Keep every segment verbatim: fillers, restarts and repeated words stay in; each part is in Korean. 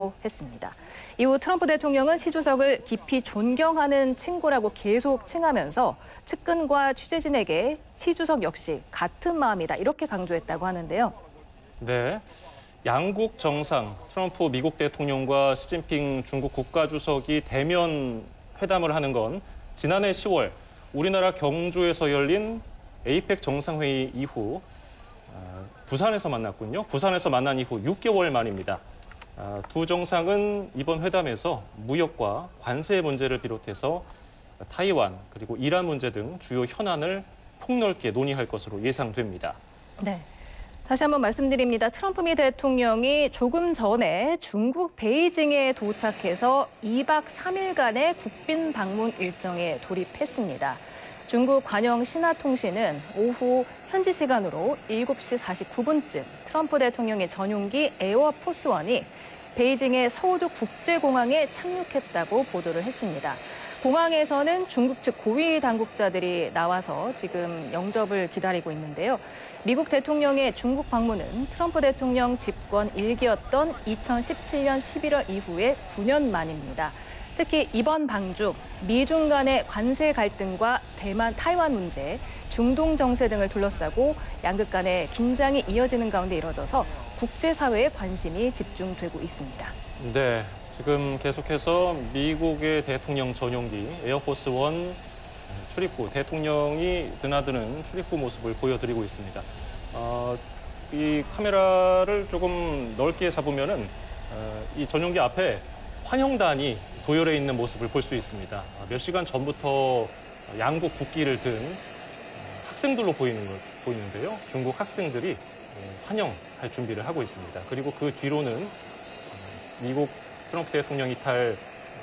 했습니다. 이후 트럼프 대통령은 시 주석을 깊이 존경하는 친구라고 계속 칭하면서 측근과 취재진에게 시 주석 역시 같은 마음이다 이렇게 강조했다고 하는데요. 네, 양국 정상, 트럼프 미국 대통령과 시진핑 중국 국가주석이 대면 회담을 하는 건 지난해 시월 우리나라 경주에서 열린 에이펙 정상회의 이후 부산에서 만났군요. 부산에서 만난 이후 육 개월 만입니다. 두 정상은 이번 회담에서 무역과 관세 문제를 비롯해서 타이완 그리고 이란 문제 등 주요 현안을 폭넓게 논의할 것으로 예상됩니다. 네. 다시 한번 말씀드립니다. 트럼프 미 대통령이 조금 전에 중국 베이징에 도착해서 이 박 삼 일간의 국빈 방문 일정에 돌입했습니다. 중국 관영 신화통신은 오후 현지 시간으로 일곱 시 사십구 분쯤 트럼프 대통령의 전용기 에어포스원이 베이징의 서우두 국제공항에 착륙했다고 보도를 했습니다. 공항에서는 중국 측 고위 당국자들이 나와서 지금 영접을 기다리고 있는데요. 미국 대통령의 중국 방문은 트럼프 대통령 집권 일 기였던 이천십칠 년 십일월 이후에 구 년 만입니다. 특히 이번 방중, 미중 간의 관세 갈등과 대만, 타이완 문제, 중동 정세 등을 둘러싸고 양국 간의 긴장이 이어지는 가운데 이뤄져서 국제사회의 관심이 집중되고 있습니다. 네, 지금 계속해서 미국의 대통령 전용기 에어포스원 출입구, 대통령이 드나드는 출입구 모습을 보여드리고 있습니다. 어, 이 카메라를 조금 넓게 잡으면은 어, 이 전용기 앞에 환영단이 도열해 있는 모습을 볼 수 있습니다. 몇 시간 전부터 양국 국기를 든 학생들로 보이는 걸 보이는데요. 중국 학생들이 환영할 준비를 하고 있습니다. 그리고 그 뒤로는 미국 트럼프 대통령 이탈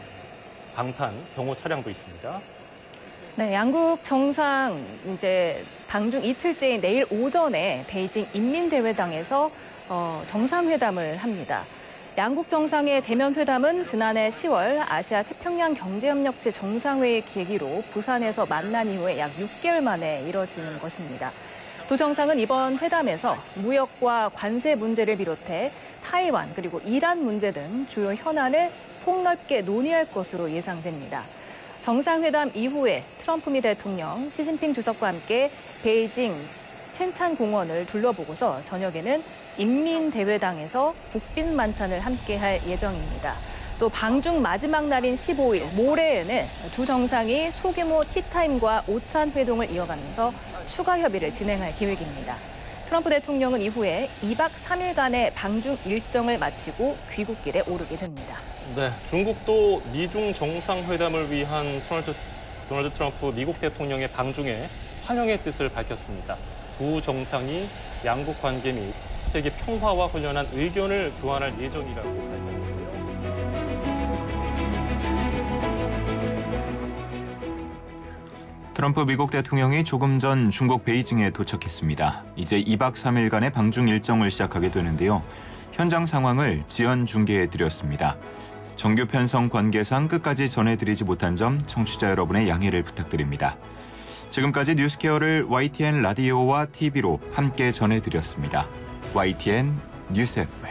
방탄 경호 차량도 있습니다. 네, 양국 정상 이제 방중 이틀째인 내일 오전에 베이징 인민대회당에서 어, 정상회담을 합니다. 양국 정상의 대면 회담은 지난해 시월 아시아 태평양 경제협력체 정상회의 계기로 부산에서 만난 이후에 약 육 개월 만에 이뤄지는 것입니다. 두 정상은 이번 회담에서 무역과 관세 문제를 비롯해 타이완 그리고 이란 문제 등 주요 현안을 폭넓게 논의할 것으로 예상됩니다. 정상회담 이후에 트럼프 미 대통령, 시진핑 주석과 함께 베이징 텐탄 공원을 둘러보고서 저녁에는 인민대회당에서 국빈 만찬을 함께할 예정입니다. 또 방중 마지막 날인 십오 일 모레에는 두 정상이 소규모 티타임과 오찬 회동을 이어가면서 추가 협의를 진행할 계획입니다. 트럼프 대통령은 이후에 이 박 삼 일간의 방중 일정을 마치고 귀국길에 오르게 됩니다. 네, 중국도 미중 정상회담을 위한 도널드, 도널드 트럼프 미국 대통령의 방중에 환영의 뜻을 밝혔습니다. 두 정상이 양국 관계 및 세계 평화와 관련한 의견을 교환할 예정이라고 밝혔는데요. 트럼프 미국 대통령이 조금 전 중국 베이징에 도착했습니다. 이제 이 박 삼 일간의 방중 일정을 시작하게 되는데요. 현장 상황을 지연 중계해드렸습니다. 정규 편성 관계상 끝까지 전해드리지 못한 점 청취자 여러분의 양해를 부탁드립니다. 지금까지 뉴스케어를 와이티엔 라디오와 티비로 함께 전해드렸습니다. 와이티엔 뉴스 에프엠.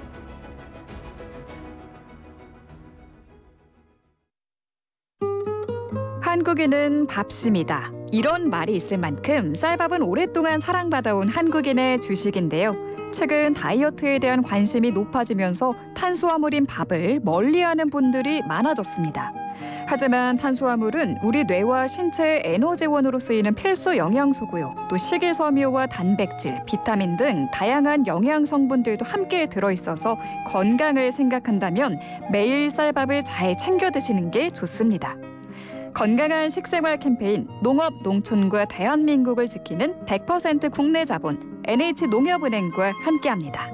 한국인은 밥심이다. 이런 말이 있을 만큼 쌀밥은 오랫동안 사랑받아온 한국인의 주식인데요. 최근 다이어트에 대한 관심이 높아지면서 탄수화물인 밥을 멀리하는 분들이 많아졌습니다. 하지만 탄수화물은 우리 뇌와 신체의 에너지원으로 쓰이는 필수 영양소고요. 또 식이섬유와 단백질, 비타민 등 다양한 영양 성분들도 함께 들어있어서 건강을 생각한다면 매일 쌀밥을 잘 챙겨 드시는 게 좋습니다. 건강한 식생활 캠페인 농업, 농촌과 대한민국을 지키는 백 퍼센트 국내 자본 엔에이치농협은행과 함께합니다.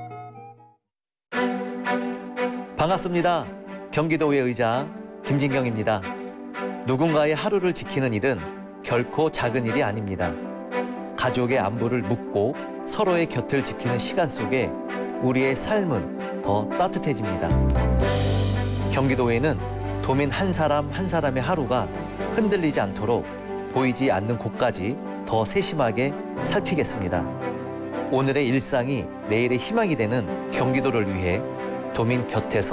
반갑습니다. 경기도의 의장 김진경입니다. 누군가의 하루를 지키는 일은 결코 작은 일이 아닙니다. 가족의 안부를 묻고 서로의 곁을 지키는 시간 속에 우리의 삶은 더 따뜻해집니다. 경기도에는 도민 한 사람 한 사람의 하루가 흔들리지 않도록 보이지 않는 곳까지 더 세심하게 살피겠습니다. 오늘의 일상이 내일의 희망이 되는 경기도를 위해 도민 곁에서